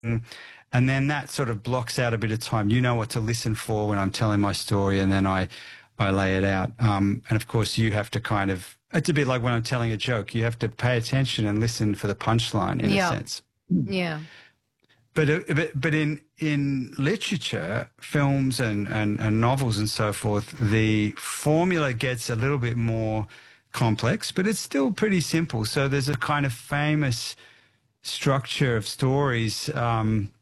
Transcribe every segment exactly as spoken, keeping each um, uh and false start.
and then that sort of blocks out a bit of time. You know what to listen for when I'm telling my story, and then I, I lay it out. Um, and of course, you have to kind of, it's a bit like when I'm telling a joke. You have to pay attention and listen for the punchline in Yeah. a sense. Yeah. But, uh, but but in in literature, films and, and, and novels and so forth, the formula gets a little bit more complex, but it's still pretty simple. So there's a kind of famous structure of stories. Um,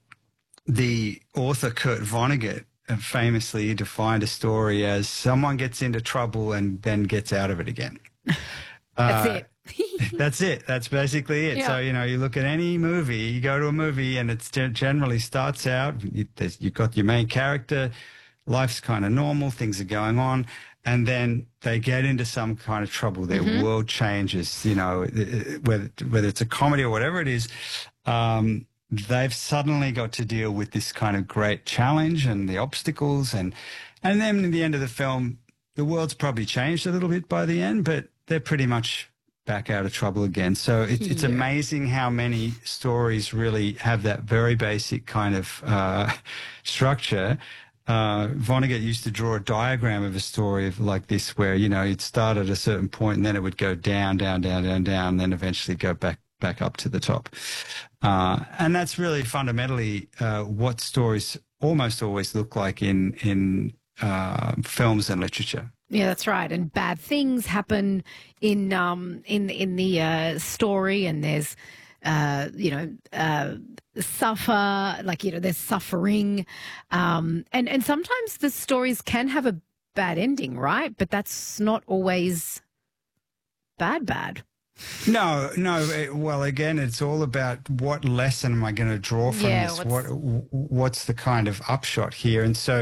the author Kurt Vonnegut famously defined a story as someone gets into trouble and then gets out of it again. That's Uh, it. That's it. That's basically it. Yeah. So, you know, you look at any movie, you go to a movie and it generally starts out, you, you've got your main character, life's kind of normal, things are going on, and then they get into some kind of trouble. Their Mm-hmm. world changes, you know, whether, whether it's a comedy or whatever it is. Um, they've suddenly got to deal with this kind of great challenge and the obstacles. And, and then in the end of the film, the world's probably changed a little bit by the end, but they're pretty much back out of trouble again. So it, it's Yeah. amazing how many stories really have that very basic kind of uh, structure. Uh, Vonnegut used to draw a diagram of a story of like this, where, you know, you'd start at a certain point and then it would go down, down, down, down, down, and then eventually go back, back up to the top. Uh, and that's really fundamentally uh, what stories almost always look like in, in uh, films and literature. Yeah, that's right. And bad things happen in um in in the uh, story, and there's uh you know uh suffer like you know there's suffering, um and and sometimes the stories can have a bad ending, right? But that's not always bad bad. No, no. It, well, again, it's all about what lesson am I going to draw from Yeah, this? what's- What what's the kind of upshot here? And so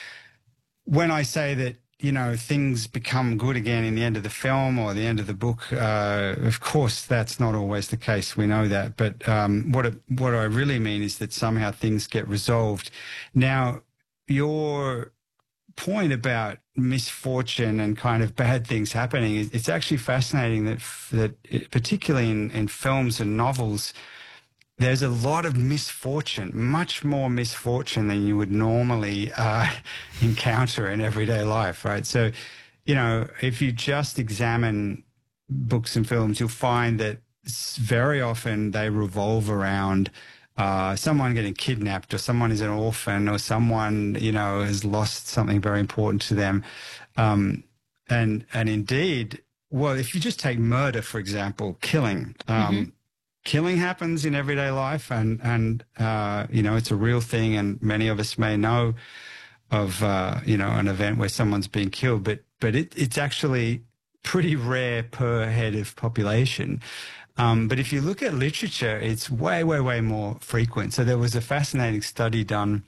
when I say that, you know, things become good again in the end of the film or the end of the book, uh, of course, that's not always the case. We know that. But um, what it, what I really mean is that somehow things get resolved. Now, your point about misfortune and kind of bad things happening, it's actually fascinating that, that particularly in, in films and novels, there's a lot of misfortune, much more misfortune than you would normally uh, encounter in everyday life, right? So, you know, if you just examine books and films, you'll find that very often they revolve around uh, someone getting kidnapped, or someone is an orphan, or someone, you know, has lost something very important to them. Um, and, and indeed, well, if you just take murder, for example, killing, um, Mm-hmm. killing happens in everyday life, and, and uh, you know, it's a real thing, and many of us may know of, uh, you know, an event where someone's been killed, but, but it, it's actually pretty rare per head of population. Um, but if you look at literature, it's way, way, way more frequent. So there was a fascinating study done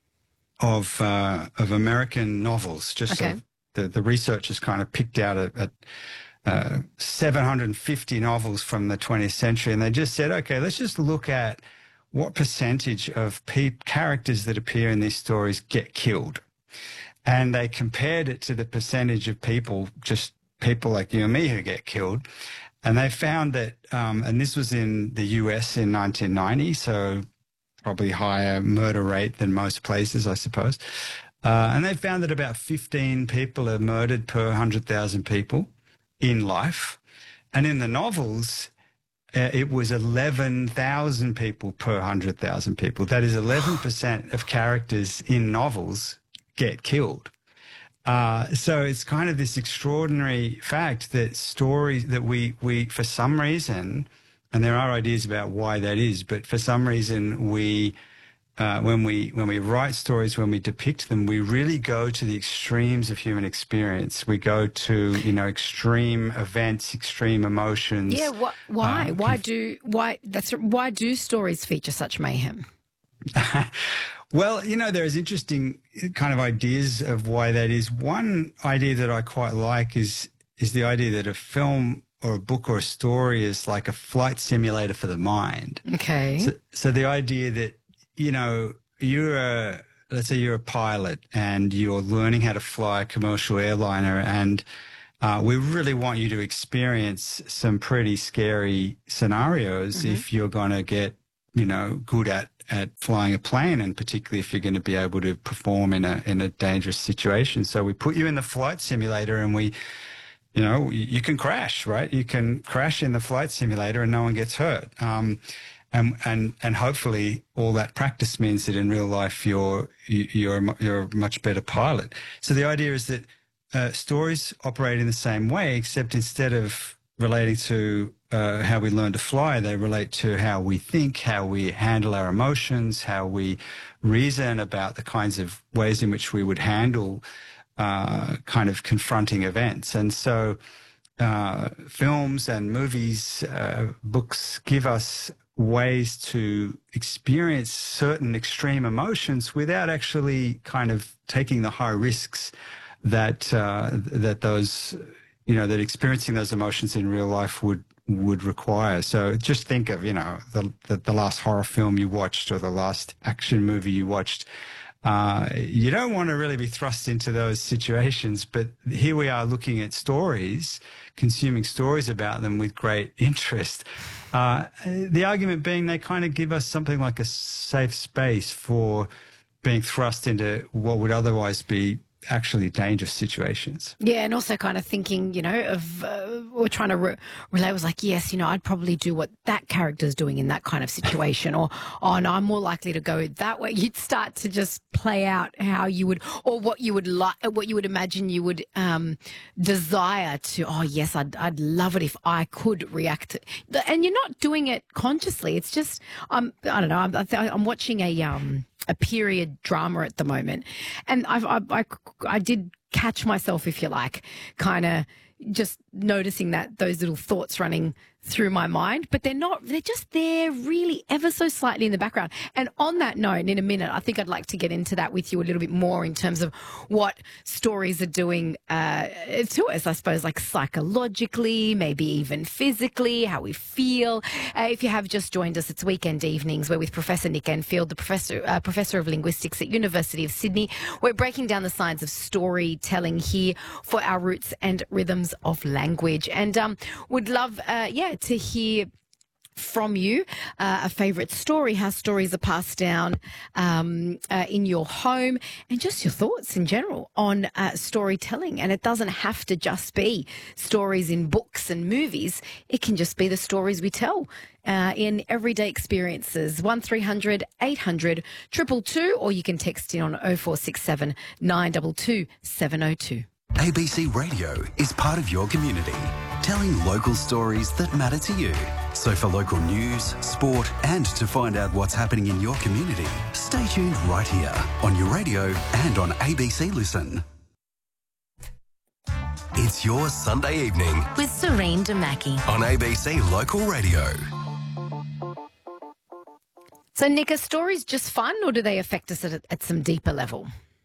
of, uh, of American novels, just Okay. sort of the, the researchers kind of picked out a, a Uh, seven hundred fifty novels from the twentieth century, and they just said, okay, let's just look at what percentage of pe- characters that appear in these stories get killed. And they compared it to the percentage of people, just people like you and me, who get killed. And they found that, um, and this was in the U S in nineteen ninety, so probably higher murder rate than most places, I suppose. Uh, and they found that about fifteen people are murdered per one hundred thousand people in life. And in the novels, uh, it was eleven thousand people per one hundred thousand people. That is eleven percent of characters in novels get killed. Uh, so it's kind of this extraordinary fact that stories that we, we, for some reason, and there are ideas about why that is, but for some reason we, Uh, when we when we write stories, when we depict them, we really go to the extremes of human experience. We go to, you know, extreme events, extreme emotions. Yeah, wh- why? Uh, why do why that's why do stories feature such mayhem? Well, you know, there's interesting kind of ideas of why that is. One idea that I quite like is is the idea that a film or a book or a story is like a flight simulator for the mind. Okay. So, so the idea that, you know, you're a, let's say you're a pilot and you're learning how to fly a commercial airliner, and uh, we really want you to experience some pretty scary scenarios Mm-hmm. if you're going to get, you know, good at at flying a plane, and particularly if you're going to be able to perform in a in a dangerous situation. So we put you in the flight simulator, and we, you know, you can crash, right? You can crash in the flight simulator, and no one gets hurt. Um, and and and hopefully, all that practice means that in real life you're you're you're a much better pilot. So the idea is that uh, stories operate in the same way, except instead of relating to uh, how we learn to fly, they relate to how we think, how we handle our emotions, how we reason about the kinds of ways in which we would handle uh, kind of confronting events. And so uh, films and movies, uh, books give us ways to experience certain extreme emotions without actually kind of taking the high risks that uh, that those you know, that experiencing those emotions in real life would would require. So just think of, you know, the the, the last horror film you watched or the last action movie you watched. Uh, you don't want to really be thrust into those situations, but here we are looking at stories, consuming stories about them with great interest. Uh, the argument being they kind of give us something like a safe space for being thrust into what would otherwise be actually dangerous situations. Yeah, and also kind of thinking, you know, of uh, we're trying to re- relay was like, yes, you know, I'd probably do what that character's doing in that kind of situation, or oh no, I'm more likely to go that way. You'd start to just play out how you would, or what you would like, what you would imagine you would um, desire to. Oh yes, I'd I'd love it if I could react, to, and you're not doing it consciously. It's just I'm I don't know. I'm, I'm watching a um. a period drama at the moment. And I've, I, I, I did catch myself, if you like, kind of just noticing that those little thoughts running through my mind, but they're not, they're just there really ever so slightly in the background. And on that note, in a minute, I think I'd like to get into that with you a little bit more in terms of what stories are doing uh, to us, I suppose, like psychologically, maybe even physically, how we feel. Uh, if you have just joined us, it's Weekend Evenings. We're with Professor Nick Enfield, the professor, uh, professor of linguistics at University of Sydney. We're breaking down the science of storytelling here for our roots and rhythms of language. And um, would love, uh, yeah, to hear from you uh, a favourite story, how stories are passed down um, uh, in your home, and just your thoughts in general on uh, storytelling. And it doesn't have to just be stories in books and movies. It can just be the stories we tell uh, in everyday experiences. one three hundred eight hundred two two two, or you can text in on oh four six seven nine two two seven oh two. A B C Radio is part of your community, telling local stories that matter to you. So for local news, sport, and to find out what's happening in your community, stay tuned right here on your radio and on A B C Listen. It's your Sunday evening with Serene Damaki on A B C Local Radio. So, Nick, are stories just fun, or do they affect us at, at some deeper level?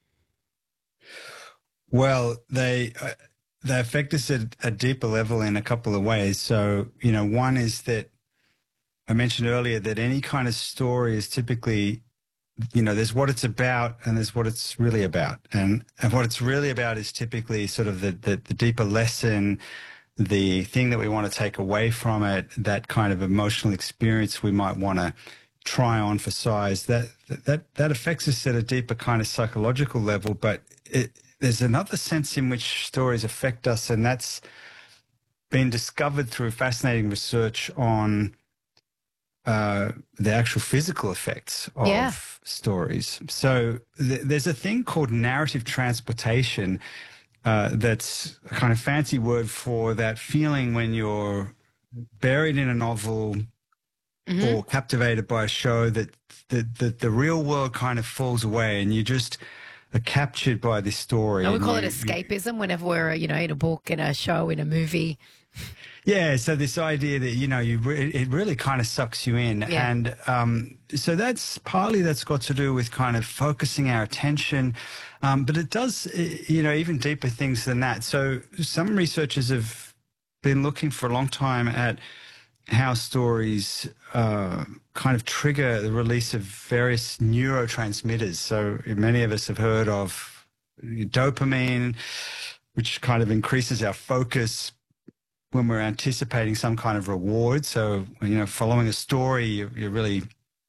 Well, they uh, they affect us at a deeper level in a couple of ways. So, you know, one is that I mentioned earlier that any kind of story is typically, you know, there's what it's about and there's what it's really about. And, and what it's really about is typically sort of the, the, the deeper lesson, the thing that we want to take away from it, that kind of emotional experience we might want to try on for size. That, that, that affects us at a deeper kind of psychological level, but it, there's another sense in which stories affect us, and that's been discovered through fascinating research on uh, the actual physical effects of Yeah. stories. So th- there's a thing called narrative transportation uh, that's a kind of fancy word for that feeling when you're buried in a novel or captivated by a show that the, the, the real world kind of falls away and you just are captured by this story. No, we and call you- it escapism whenever we're, you know, in a book, in a show, in a movie. Yeah, so this idea that, you know, you re- it really kind of sucks you in. Yeah. And um, so that's partly that's got to do with kind of focusing our attention. Um, but it does, eh, you know, even deeper things than that. So some researchers have been looking for a long time at how stories uh, kind of trigger the release of various neurotransmitters. So many of us have heard of dopamine, which kind of increases our focus when we're anticipating some kind of reward. So, you know, following a story, you're, you're really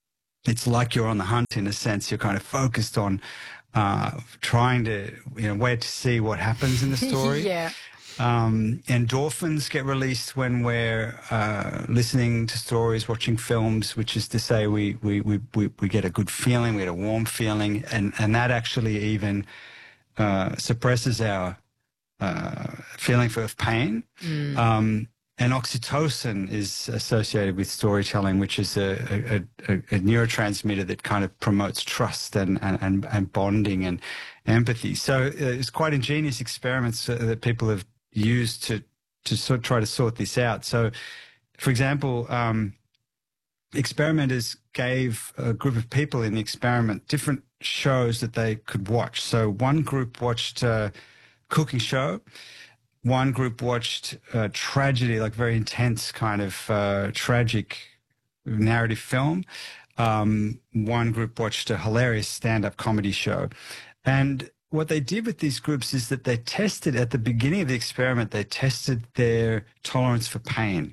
it's like you're on the hunt in a sense. You're kind of focused on uh, trying to, you know, wait to see what happens in the story. Yeah. Um, endorphins get released when we're uh, listening to stories, watching films, which is to say we, we, we, we, we get a good feeling, we get a warm feeling, and, and that actually even uh, suppresses our uh, feeling for of pain. Mm. Um, and oxytocin is associated with storytelling, which is a, a, a, a neurotransmitter that kind of promotes trust and, and, and bonding and empathy. So uh, it's quite ingenious experiments uh, that people have used to to sort try to sort this out. So, for example, um, experimenters gave a group of people in the experiment different shows that they could watch. So one group watched a cooking show, one group watched a tragedy, like very intense kind of uh, tragic narrative film. Um, one group watched a hilarious stand-up comedy show. And what they did with these groups is that they tested, at the beginning of the experiment, they tested their tolerance for pain.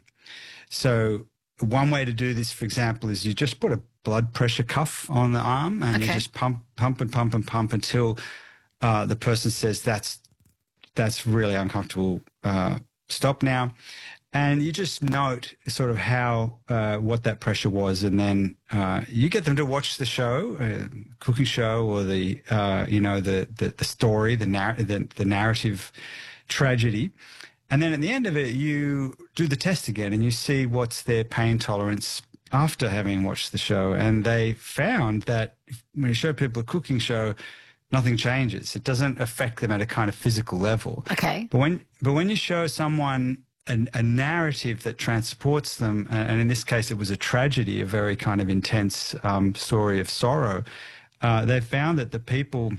So one way to do this, for example, is you just put a blood pressure cuff on the arm and okay. you just pump, pump and pump and pump until uh, the person says, that's, that's really uncomfortable, uh, stop now. And you just note sort of how, uh, what that pressure was. And then, uh, you get them to watch the show, uh, cooking show, or the, uh, you know, the, the, the story, the, narr- the, the narrative tragedy. And then at the end of it, you do the test again and you see what's their pain tolerance after having watched the show. And they found that when you show people a cooking show, nothing changes. It doesn't affect them at a kind of physical level. Okay. But when, but when you show someone A, a narrative that transports them, and in this case it was a tragedy, a very kind of intense um, story of sorrow, uh, they found that the people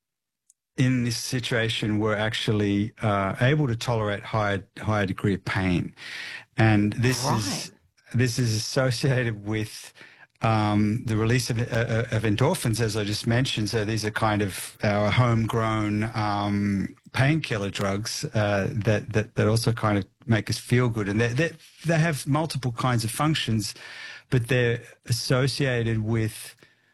in this situation were actually uh, able to tolerate higher higher degree of pain, and this right. is this is associated with um, the release of, uh, of endorphins, as I just mentioned. So these are kind of our homegrown um, painkiller drugs uh, that, that that also kind of make us feel good, and they they they have multiple kinds of functions, but they're associated with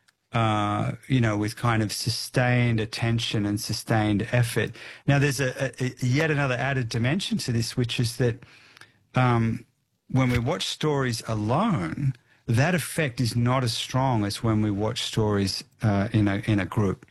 uh, you know with kind of sustained attention and sustained effort. Now, there's a, a, a yet another added dimension to this, which is that um, when we watch stories alone, that effect is not as strong as when we watch stories uh, in a in a group.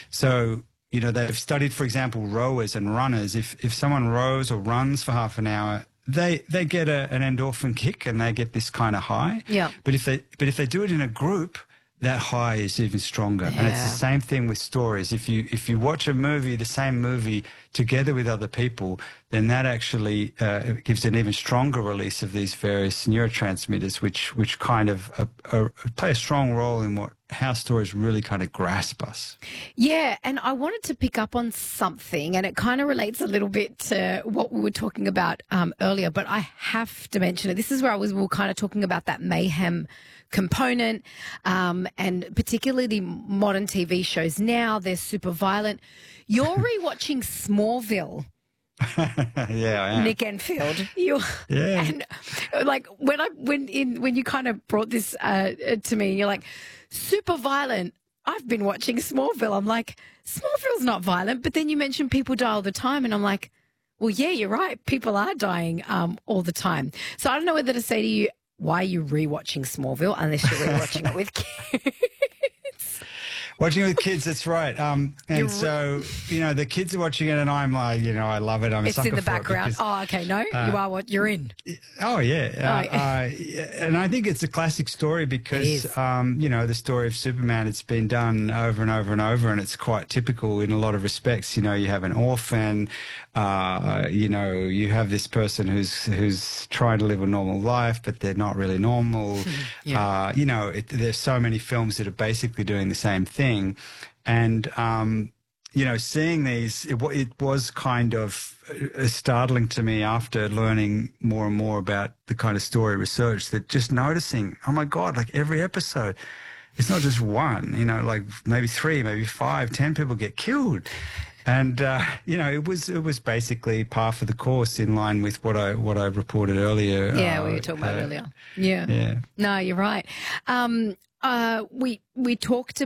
So, you know, they've studied, for example, rowers and runners. If if someone rows or runs for half an hour, they they get a, an endorphin kick and they get this kind of high. Yeah. But if they but if they do it in a group, that high is even stronger. Yeah. And it's the same thing with stories. If you if you watch a movie, the same movie, together with other people, then that actually uh, gives an even stronger release of these various neurotransmitters, which which kind of uh, uh, play a strong role in what how stories really kind of grasp us. Yeah, and I wanted to pick up on something, and it kind of relates a little bit to what we were talking about um, earlier, but I have to mention it. This is where I was we were kind of talking about that mayhem component, um, and particularly modern T V shows now, they're super violent. You're rewatching Smallville. Yeah, I am. Nick Enfield. You yeah. And like when I when in when you kind of brought this uh, to me, you're like, super violent. I've been watching Smallville. I'm like, Smallville's not violent, but then you mentioned people die all the time, and I'm like, well, yeah, you're right. People are dying um, all the time. So I don't know whether to say to you, why are you rewatching Smallville unless you're rewatching it with kids? Watching it with kids, that's right. Um, and You're... so, you know, the kids are watching it and I'm like, you know, I love it. I'm a it's sucker in the for background. It because, oh, okay. No, uh, you are what you're in. Oh, yeah. Oh, uh, yeah. Uh, and I think it's a classic story because, um, you know, the story of Superman, it's been done over and over and over, and it's quite typical in a lot of respects. You know, you have an orphan, uh, you know, you have this person who's who's trying to live a normal life, but they're not really normal. yeah. uh, you know, it, there's so many films that are basically doing the same thing. And, um, you know, seeing these, it, it was kind of uh, startling to me after learning more and more about the kind of story research, that just noticing, oh my God, like every episode, it's not just one, you know, like maybe three, maybe five, ten people get killed. And, uh, you know, it was, it was basically par for the course in line with what I, what I reported earlier. Yeah, uh, we were talking about uh, earlier. Yeah. Yeah. No, you're right. Um, uh, we we talked